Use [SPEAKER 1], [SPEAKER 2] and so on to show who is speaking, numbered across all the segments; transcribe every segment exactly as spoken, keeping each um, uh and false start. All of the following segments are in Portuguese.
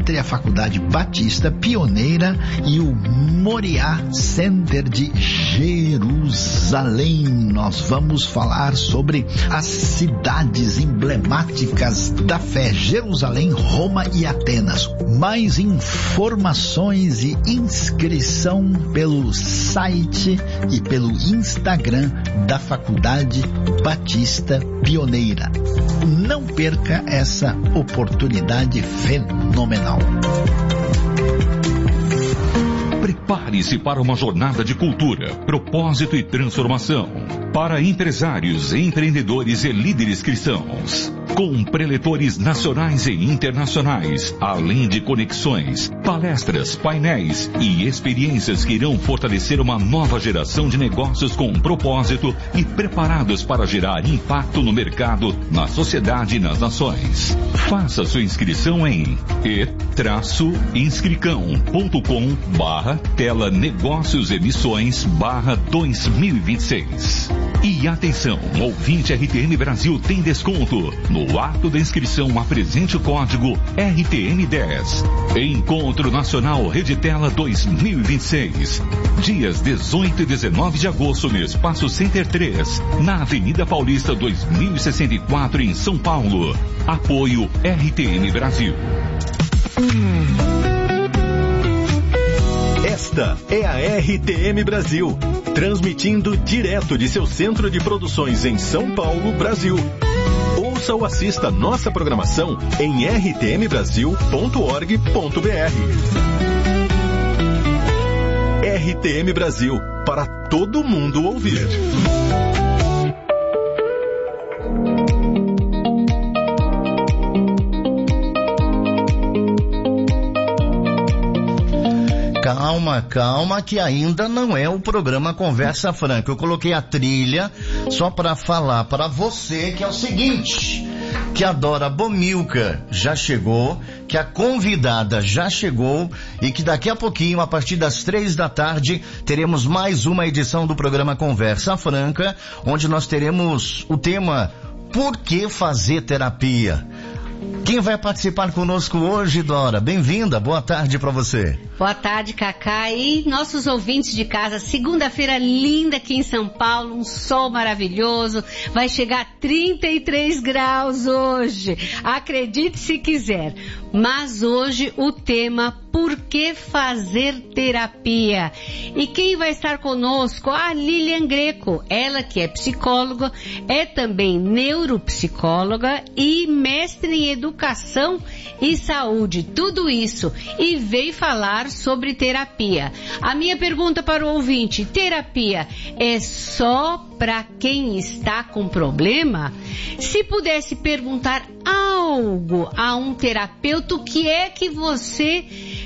[SPEAKER 1] entre a Faculdade Batista Pioneira e o Moriá Center de Jerusalém. Nós vamos falar sobre as cidades emblemáticas da fé: Jerusalém, Roma e Atenas. Mais informações e inscrição pelo site e pelo Instagram da Faculdade Batista Pioneira. Não perca essa oportunidade fenomenal.
[SPEAKER 2] Prepare-se para uma jornada de cultura, propósito e transformação. Para empresários, empreendedores e líderes cristãos. Com preletores nacionais e internacionais, além de conexões, palestras, painéis e experiências que irão fortalecer uma nova geração de negócios com propósito e preparados para gerar impacto no mercado, na sociedade e nas nações. Faça sua inscrição em e inscricão ponto com barra tela negócios emissões barra dois mil e vinte e seis. E atenção, ouvinte R T M Brasil tem desconto. No ato da inscrição, apresente o código R T M dez. Encontro Nacional Reditela dois mil e vinte e seis. Dias dezoito e dezenove de agosto no Espaço Center três, na Avenida Paulista dois mil e sessenta e quatro, em São Paulo. Apoio R T M Brasil.
[SPEAKER 3] Esta é a R T M Brasil, transmitindo direto de seu centro de produções em São Paulo, Brasil. Ouça ou assista nossa programação em r t m brasil ponto org ponto b r. R T M Brasil, para todo mundo ouvir.
[SPEAKER 4] Calma, calma, que ainda não é o programa Conversa Franca. Eu coloquei a trilha só para falar para você que é o seguinte, que a Dora Bomilcar já chegou, que a convidada já chegou e que daqui a pouquinho, a partir das três da tarde, teremos mais uma edição do programa Conversa Franca, onde nós teremos o tema Por que fazer terapia? Quem vai participar conosco hoje, Dora? Bem-vinda, boa tarde para você.
[SPEAKER 5] Boa tarde, Cacá, e nossos ouvintes de casa. Segunda-feira linda aqui em São Paulo, um sol maravilhoso, vai chegar a trinta e três graus hoje, acredite se quiser. Mas hoje o tema, por que fazer terapia? E quem vai estar conosco? A Lilian Greco, ela que é psicóloga, é também neuropsicóloga e mestre em educação e saúde, tudo isso, e veio falar sobre terapia. A minha pergunta para o ouvinte: terapia é só para quem está com problema? Se pudesse perguntar algo a um terapeuta, o que é que você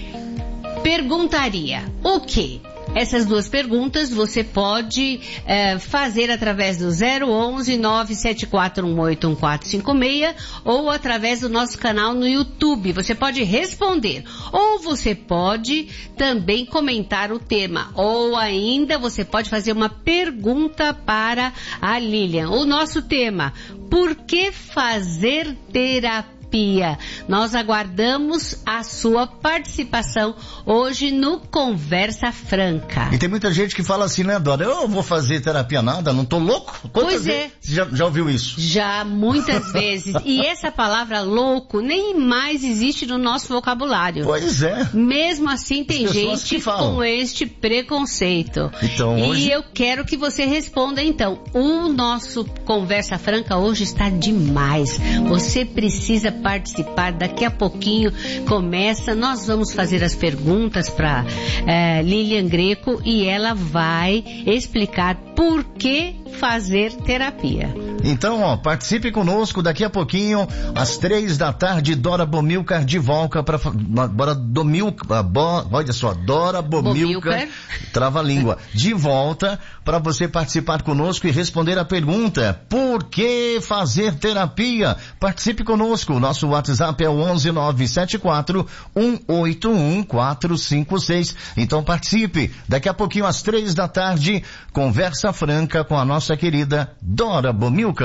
[SPEAKER 5] perguntaria? O quê? Essas duas perguntas você pode é, fazer através do zero onze, nove sete quatro um oito um quatro cinco seis ou através do nosso canal no YouTube. Você pode responder ou você pode também comentar o tema, ou ainda você pode fazer uma pergunta para a Lilian. O nosso tema: por que fazer terapia? Nós aguardamos a sua participação hoje no Conversa Franca.
[SPEAKER 4] E tem muita gente que fala assim, né, Dora? Eu não vou fazer terapia nada, não tô louco? Quantas
[SPEAKER 5] pois
[SPEAKER 4] vezes?
[SPEAKER 5] é.
[SPEAKER 4] Você já, já ouviu isso?
[SPEAKER 5] Já, muitas vezes. E essa palavra louco nem mais existe no nosso vocabulário.
[SPEAKER 4] Pois é.
[SPEAKER 5] Mesmo assim tem gente com este preconceito.
[SPEAKER 4] Então,
[SPEAKER 5] e
[SPEAKER 4] hoje...
[SPEAKER 5] eu quero que você responda então. O nosso Conversa Franca hoje está demais. Você precisa participar, daqui a pouquinho começa, nós vamos fazer as perguntas para é, Lilian Greco e ela vai explicar por que fazer terapia.
[SPEAKER 4] Então, ó, participe conosco daqui a pouquinho, às três da tarde, Dora Bomilcar de volta para Dora Bomilcar, bo, olha só, Dora Bomilcar, trava a língua, de volta para você participar conosco e responder a pergunta: por que fazer terapia? Participe conosco, nosso WhatsApp é o onze nove sete quatro um oito um quatro cinco seis. Então participe, daqui a pouquinho às três da tarde, Conversa Franca com a nossa querida Dora Bomilcar.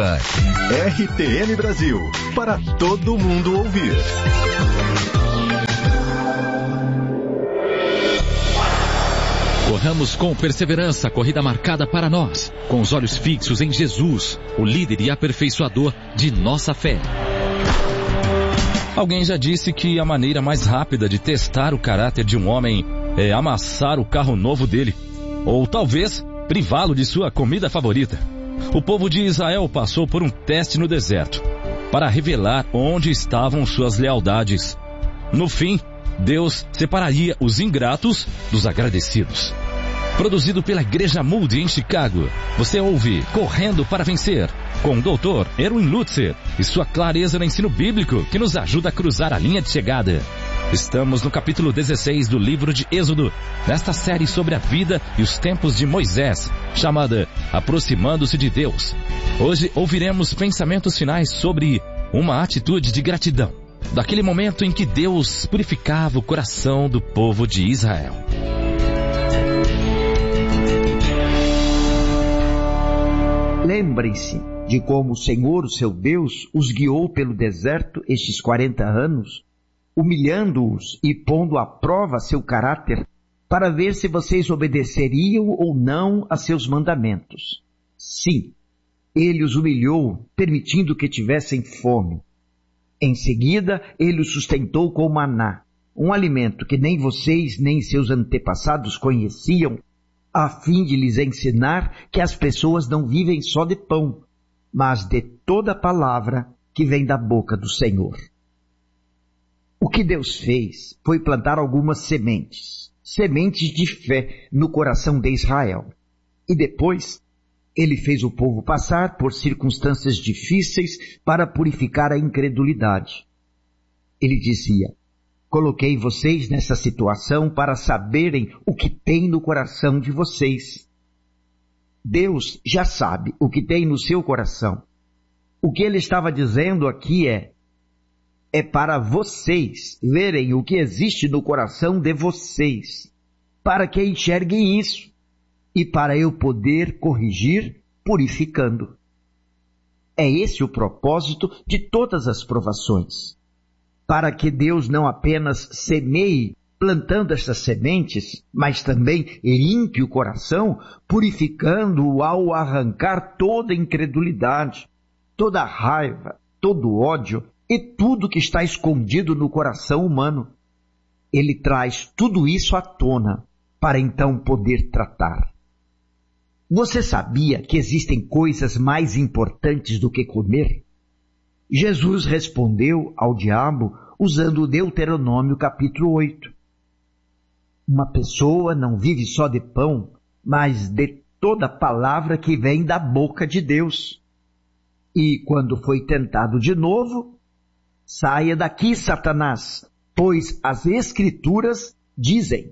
[SPEAKER 3] R T M Brasil, para todo mundo ouvir.
[SPEAKER 6] Corramos com perseverança a corrida marcada para nós, com os olhos fixos em Jesus, o líder e aperfeiçoador de nossa fé. Alguém já disse que a maneira mais rápida de testar o caráter de um homem é amassar o carro novo dele, ou talvez privá-lo de sua comida favorita. O povo de Israel passou por um teste no deserto, para revelar onde estavam suas lealdades. No fim, Deus separaria os ingratos dos agradecidos. Produzido pela Igreja Moody em Chicago, você ouve Correndo para Vencer, com o doutor Erwin Lutzer e sua clareza no ensino bíblico que nos ajuda a cruzar a linha de chegada. Estamos no capítulo dezesseis do livro de Êxodo, nesta série sobre a vida e os tempos de Moisés, chamada Aproximando-se de Deus. Hoje ouviremos pensamentos finais sobre uma atitude de gratidão, daquele momento em que Deus purificava o coração do povo de Israel.
[SPEAKER 7] Lembrem-se de como o Senhor, o seu Deus, os guiou pelo deserto estes quarenta anos, humilhando-os e pondo à prova seu caráter, para ver se vocês obedeceriam ou não a seus mandamentos. Sim, ele os humilhou, permitindo que tivessem fome. Em seguida, ele os sustentou com maná, um alimento que nem vocês nem seus antepassados conheciam, a fim de lhes ensinar que as pessoas não vivem só de pão, mas de toda palavra que vem da boca do Senhor. O que Deus fez foi plantar algumas sementes, sementes de fé no coração de Israel. E depois, ele fez o povo passar por circunstâncias difíceis para purificar a incredulidade. Ele dizia: coloquei vocês nessa situação para saberem o que tem no coração de vocês. Deus já sabe o que tem no seu coração. O que ele estava dizendo aqui é, é para vocês verem o que existe no coração de vocês, para que enxerguem isso e para eu poder corrigir purificando. É esse o propósito de todas as provações. Para que Deus não apenas semeie plantando estas sementes, mas também limpe o coração, purificando-o ao arrancar toda incredulidade, toda raiva, todo ódio e tudo que está escondido no coração humano. Ele traz tudo isso à tona, para então poder tratar. Você sabia que existem coisas mais importantes do que comer? Jesus respondeu ao diabo usando o Deuteronômio capítulo oito. Uma pessoa não vive só de pão, mas de toda palavra que vem da boca de Deus. E quando foi tentado de novo, saia daqui, Satanás, pois as Escrituras dizem.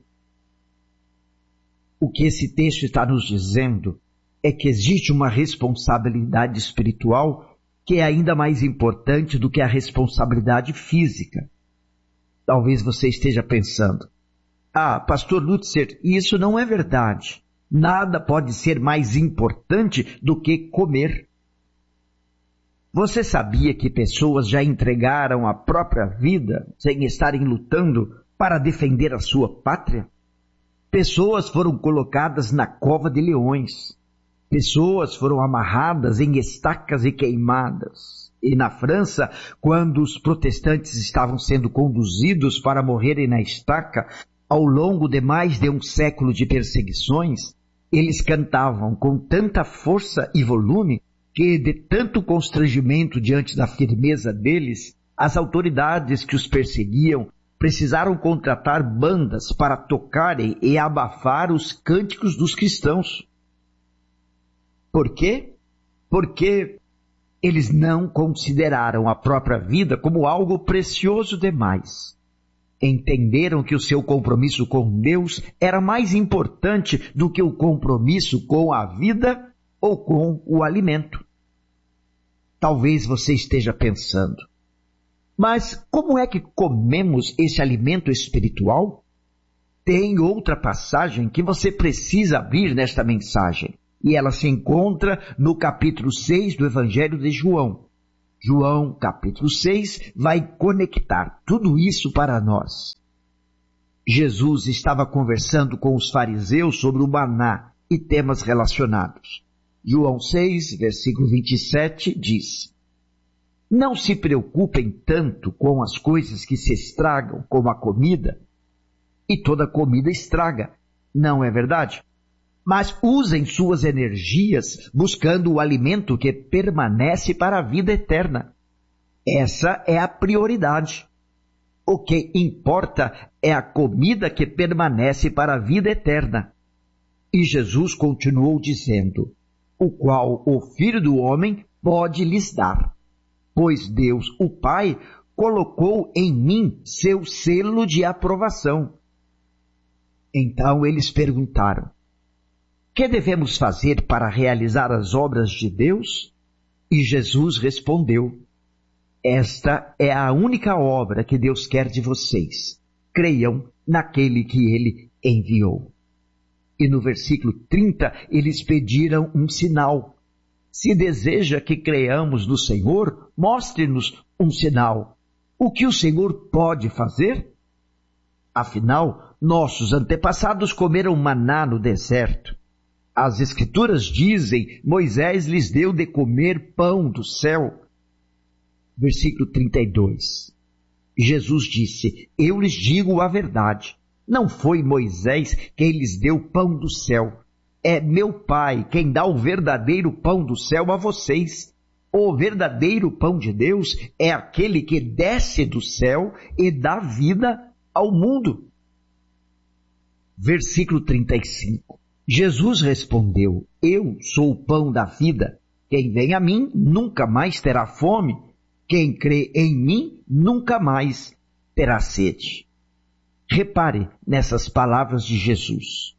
[SPEAKER 7] O que esse texto está nos dizendo é que existe uma responsabilidade espiritual que é ainda mais importante do que a responsabilidade física. Talvez você esteja pensando, ah, pastor Lutzer, isso não é verdade. Nada pode ser mais importante do que comer. Você sabia que pessoas já entregaram a própria vida sem estarem lutando para defender a sua pátria? Pessoas foram colocadas na cova de leões. Pessoas foram amarradas em estacas e queimadas. E na França, quando os protestantes estavam sendo conduzidos para morrerem na estaca, ao longo de mais de um século de perseguições, eles cantavam com tanta força e volume que, de tanto constrangimento diante da firmeza deles, as autoridades que os perseguiam precisaram contratar bandas para tocarem e abafar os cânticos dos cristãos. Por quê? Porque eles não consideraram a própria vida como algo precioso demais. Entenderam que o seu compromisso com Deus era mais importante do que o compromisso com a vida ou com o alimento. Talvez você esteja pensando, mas como é que comemos esse alimento espiritual? Tem outra passagem que você precisa abrir nesta mensagem. E ela se encontra no capítulo seis do Evangelho de João. João, capítulo seis, vai conectar tudo isso para nós. Jesus estava conversando com os fariseus sobre o maná e temas relacionados. João seis, versículo vinte e sete, diz: Não se preocupem tanto com as coisas que se estragam, como a comida, e toda comida estraga, não é verdade? Mas usem suas energias buscando o alimento que permanece para a vida eterna. Essa é a prioridade. O que importa é a comida que permanece para a vida eterna. E Jesus continuou dizendo: o qual o Filho do Homem pode lhes dar. Pois Deus, o Pai, colocou em mim seu selo de aprovação. Então eles perguntaram: que devemos fazer para realizar as obras de Deus? E Jesus respondeu: esta é a única obra que Deus quer de vocês. Creiam naquele que Ele enviou. E no versículo trinta, eles pediram um sinal. Se deseja que creiamos no Senhor, mostre-nos um sinal. O que o Senhor pode fazer? Afinal, nossos antepassados comeram maná no deserto. As Escrituras dizem: Moisés lhes deu de comer pão do céu. Versículo trinta e dois. Jesus disse: eu lhes digo a verdade. Não foi Moisés quem lhes deu pão do céu. É meu Pai quem dá o verdadeiro pão do céu a vocês. O verdadeiro pão de Deus é aquele que desce do céu e dá vida ao mundo. Versículo trinta e cinco. Jesus respondeu: eu sou o pão da vida. Quem vem a mim nunca mais terá fome. Quem crê em mim nunca mais terá sede. Repare nessas palavras de Jesus.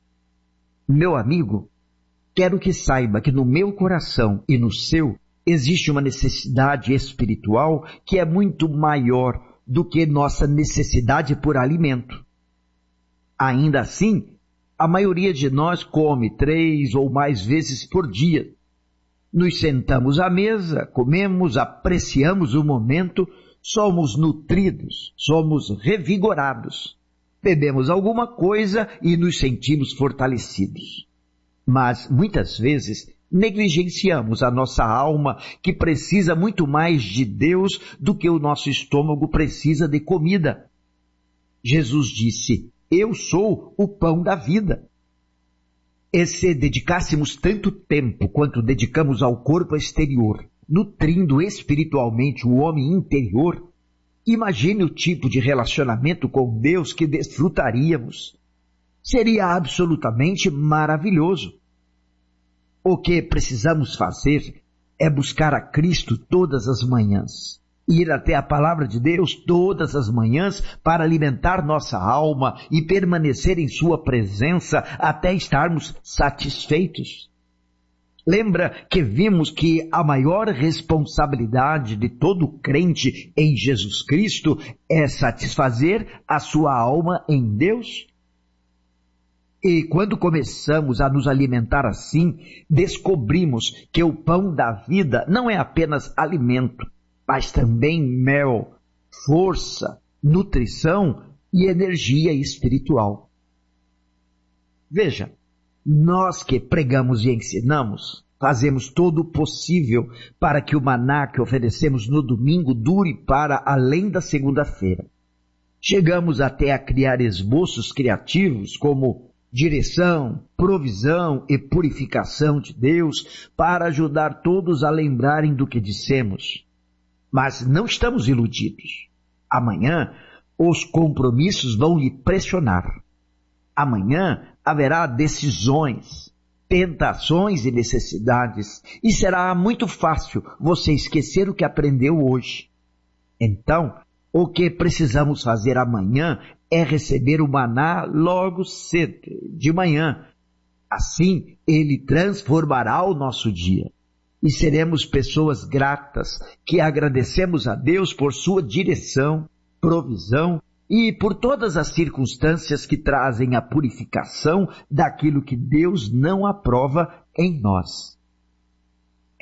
[SPEAKER 7] Meu amigo, quero que saiba que no meu coração e no seu existe uma necessidade espiritual que é muito maior do que nossa necessidade por alimento. Ainda assim, a maioria de nós come três ou mais vezes por dia. Nos sentamos à mesa, comemos, apreciamos o momento, somos nutridos, somos revigorados. Bebemos alguma coisa e nos sentimos fortalecidos. Mas, muitas vezes, negligenciamos a nossa alma, que precisa muito mais de Deus do que o nosso estômago precisa de comida. Jesus disse: eu sou o pão da vida. E se dedicássemos tanto tempo quanto dedicamos ao corpo exterior, nutrindo espiritualmente o homem interior, imagine o tipo de relacionamento com Deus que desfrutaríamos. Seria absolutamente maravilhoso. O que precisamos fazer é buscar a Cristo todas as manhãs. Ir até a palavra de Deus todas as manhãs para alimentar nossa alma e permanecer em sua presença até estarmos satisfeitos. Lembra que vimos que a maior responsabilidade de todo crente em Jesus Cristo é satisfazer a sua alma em Deus? E quando começamos a nos alimentar assim, descobrimos que o pão da vida não é apenas alimento, mas também mel, força, nutrição e energia espiritual. Veja, nós que pregamos e ensinamos, fazemos todo o possível para que o maná que oferecemos no domingo dure para além da segunda-feira. Chegamos até a criar esboços criativos como direção, provisão e purificação de Deus para ajudar todos a lembrarem do que dissemos. Mas não estamos iludidos. Amanhã, os compromissos vão lhe pressionar. Amanhã haverá decisões, tentações e necessidades, e será muito fácil você esquecer o que aprendeu hoje. Então, o que precisamos fazer amanhã é receber o maná logo cedo, de manhã. Assim, ele transformará o nosso dia. E seremos pessoas gratas, que agradecemos a Deus por sua direção, provisão e por todas as circunstâncias que trazem a purificação daquilo que Deus não aprova em nós.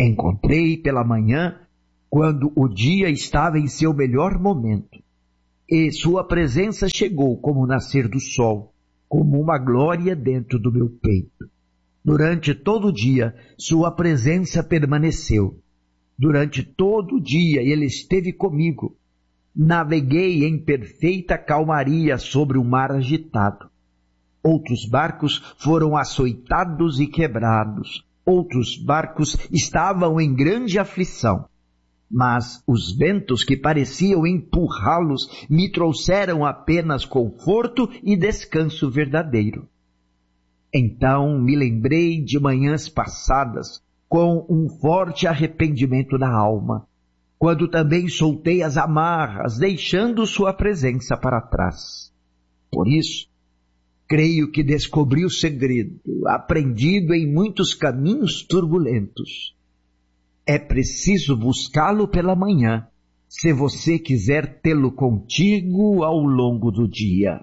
[SPEAKER 7] Encontrei pela manhã, quando o dia estava em seu melhor momento, e sua presença chegou como o nascer do sol, como uma glória dentro do meu peito. Durante todo o dia, sua presença permaneceu. Durante todo o dia, ele esteve comigo. Naveguei em perfeita calmaria sobre o mar agitado. Outros barcos foram açoitados e quebrados. Outros barcos estavam em grande aflição. Mas os ventos que pareciam empurrá-los me trouxeram apenas conforto e descanso verdadeiro. Então me lembrei de manhãs passadas com um forte arrependimento na alma, quando também soltei as amarras, deixando sua presença para trás. Por isso, creio que descobri o segredo, aprendido em muitos caminhos turbulentos. É preciso buscá-lo pela manhã, se você quiser tê-lo contigo ao longo do dia.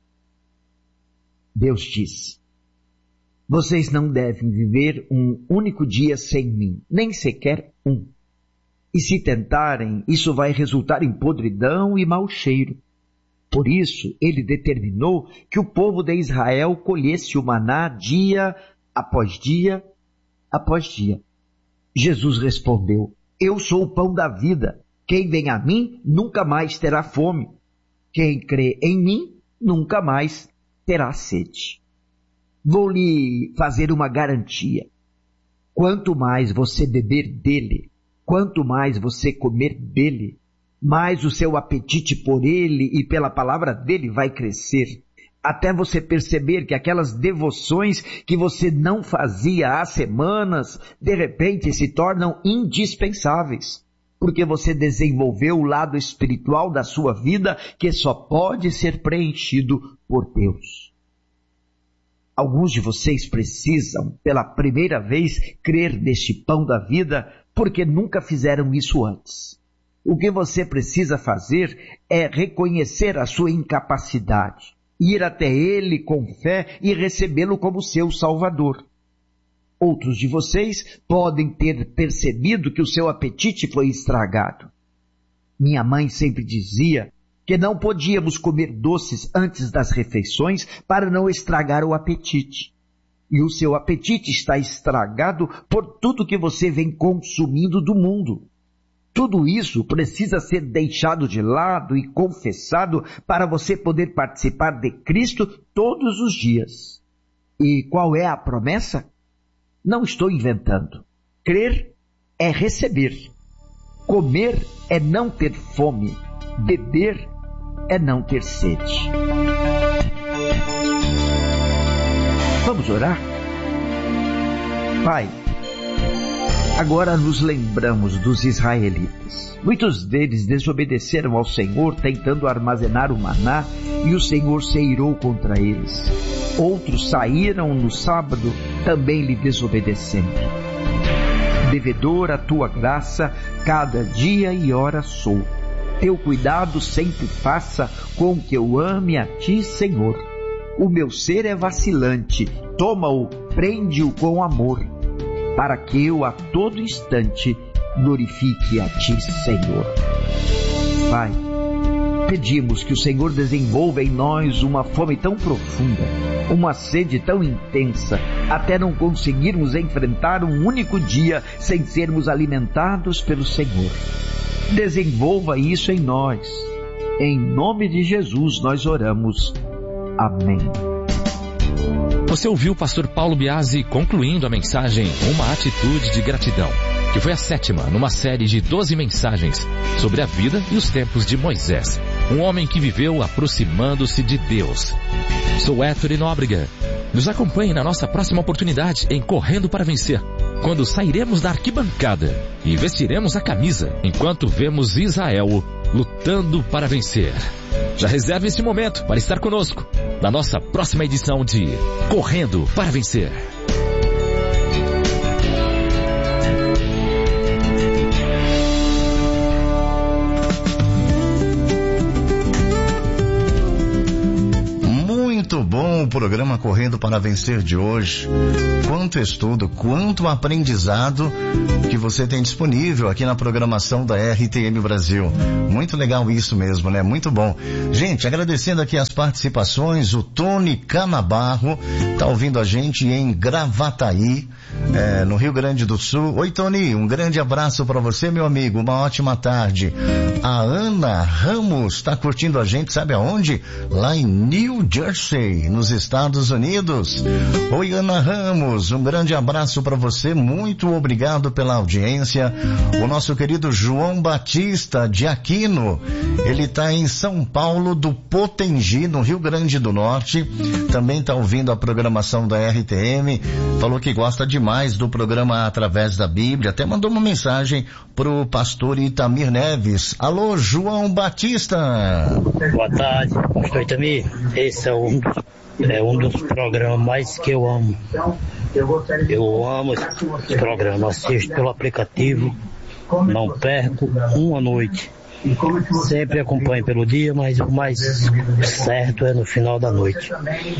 [SPEAKER 7] Deus disse: vocês não devem viver um único dia sem mim, nem sequer um. E se tentarem, isso vai resultar em podridão e mau cheiro. Por isso, ele determinou que o povo de Israel colhesse o maná dia após dia após dia. Jesus respondeu: eu sou o pão da vida. Quem vem a mim nunca mais terá fome. Quem crê em mim nunca mais terá sede. Vou lhe fazer uma garantia. Quanto mais você beber dele, quanto mais você comer dele, mais o seu apetite por ele e pela palavra dele vai crescer, até você perceber que aquelas devoções que você não fazia há semanas, de repente se tornam indispensáveis, porque você desenvolveu o lado espiritual da sua vida que só pode ser preenchido por Deus. Alguns de vocês precisam, pela primeira vez, crer neste pão da vida, porque nunca fizeram isso antes. O que você precisa fazer é reconhecer a sua incapacidade, ir até ele com fé e recebê-lo como seu Salvador. Outros de vocês podem ter percebido que o seu apetite foi estragado. Minha mãe sempre dizia que não podíamos comer doces antes das refeições para não estragar o apetite. E o seu apetite está estragado por tudo que você vem consumindo do mundo. Tudo isso precisa ser deixado de lado e confessado para você poder participar de Cristo todos os dias. E qual é a promessa? Não estou inventando. Crer é receber. Comer é não ter fome. Beber é não ter sede. Vamos orar? Pai, agora nos lembramos dos israelitas. Muitos deles desobedeceram ao Senhor, tentando armazenar o maná, e o Senhor se irou contra eles. Outros saíram no sábado, também lhe desobedecendo. Devedor a tua graça, cada dia e hora sou. Teu cuidado sempre faça com que eu ame a ti, Senhor. O meu ser é vacilante, toma-o, prende-o com amor, para que eu a todo instante glorifique a ti, Senhor. Pai, pedimos que o Senhor desenvolva em nós uma fome tão profunda, uma sede tão intensa, até não conseguirmos enfrentar um único dia sem sermos alimentados pelo Senhor. Desenvolva isso em nós. Em nome de Jesus nós oramos. Amém.
[SPEAKER 6] Você ouviu o pastor Paulo Biasi concluindo a mensagem Uma Atitude de Gratidão, que foi a sétima numa série de doze mensagens sobre a vida e os tempos de Moisés, um homem que viveu aproximando-se de Deus. Sou Héctor Nóbrega. Nos acompanhe na nossa próxima oportunidade em Correndo para Vencer, quando sairemos da arquibancada e vestiremos a camisa enquanto vemos Israel lutando para vencer. Já reserve esse momento para estar conosco na nossa próxima edição de Correndo para Vencer.
[SPEAKER 4] Muito bom o programa Correndo para Vencer de hoje. Quanto estudo, quanto aprendizado que você tem disponível aqui na programação da R T M Brasil. Muito legal isso mesmo, né? Muito bom. Gente, agradecendo aqui as participações, o Tony Canabarro tá ouvindo a gente em Gravataí, é, no Rio Grande do Sul. Oi, Tony, um grande abraço para você, meu amigo, uma ótima tarde. A Ana Ramos tá curtindo a gente, sabe aonde? Lá em New Jersey, nos Estados Unidos. Oi, Ana Ramos, um grande abraço para você, muito obrigado pela audiência. O nosso querido João Batista de Aquino, ele tá em São Paulo do Potengi, no Rio Grande do Norte, também tá ouvindo a programação da R T M, falou que gosta demais do programa Através da Bíblia, até mandou uma mensagem pro pastor Itamir Neves. Alô, João Batista.
[SPEAKER 8] Boa tarde, pastor Itamir. Esse é um, é um dos programas mais que eu amo. Eu amo esse programa, assisto pelo aplicativo, não perco uma noite. Sempre acompanho pelo dia, mas o mais certo é no final da noite.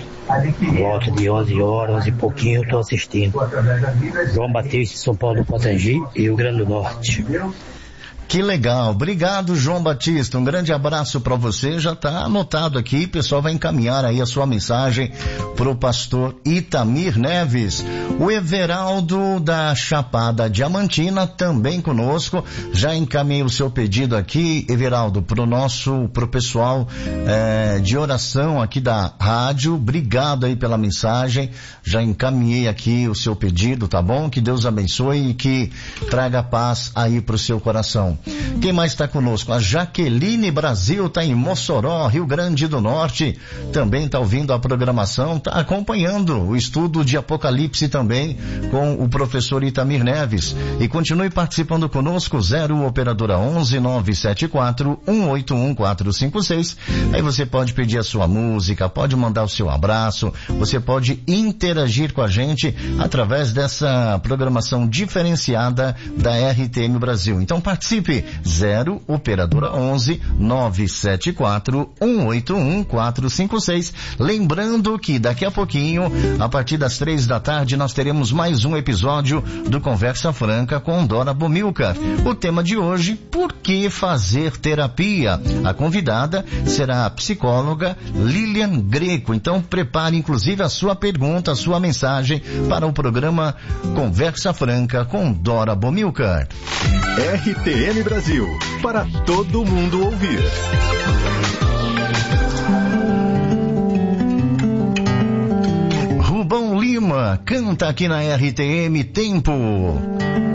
[SPEAKER 8] Volta de onze horas e pouquinho eu estou assistindo. João Batista, São Paulo do Potengi e Rio Grande do Norte.
[SPEAKER 4] Que legal, obrigado João Batista, um grande abraço para você, já está anotado aqui, o pessoal vai encaminhar aí a sua mensagem pro pastor Itamir Neves. O Everaldo da Chapada Diamantina também conosco, já encaminhei o seu pedido aqui, Everaldo, pro nosso, pro pessoal é, de oração aqui da rádio, obrigado aí pela mensagem, já encaminhei aqui o seu pedido, tá bom? Que Deus abençoe e que traga paz aí pro seu coração. Quem mais está conosco? A Jaqueline Brasil está em Mossoró, Rio Grande do Norte, também está ouvindo a programação, está acompanhando o estudo de Apocalipse também com o professor Itamir Neves. E continue participando conosco, zero operadora onze nove sete quatro um oito um quatro cinco seis. Aí você pode pedir a sua música, pode mandar o seu abraço, você pode interagir com a gente através dessa programação diferenciada da R T M Brasil. Então participe, zero operadora onze nove sete quatro um oito um quatro cinco seis. Lembrando que daqui a pouquinho, a partir das três da tarde, nós teremos mais um episódio do Conversa Franca com Dora Bomilcar. O tema de hoje, por que fazer terapia? A convidada será a psicóloga Lilian Greco. Então prepare inclusive a sua pergunta, a sua mensagem para o programa Conversa Franca com Dora Bomilcar.
[SPEAKER 3] R T M Brasil, para todo mundo ouvir.
[SPEAKER 4] Rubão Lima canta aqui na R T M Tempo.